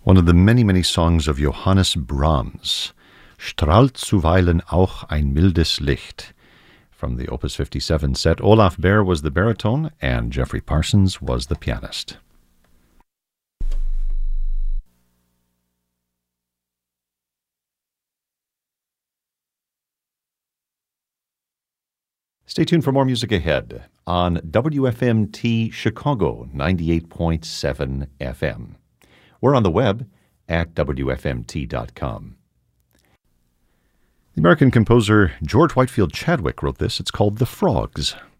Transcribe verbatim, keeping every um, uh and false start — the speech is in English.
One of the many, many songs of Johannes Brahms, Strahlt zuweilen auch ein mildes Licht. From the Opus fifty-seven set, Olaf Baer was the baritone and Jeffrey Parsons was the pianist. Stay tuned for more music ahead on W F M T Chicago ninety-eight point seven F M. We're on the web at W F M T dot com. The American composer George Whitefield Chadwick wrote this. It's called The Frogs.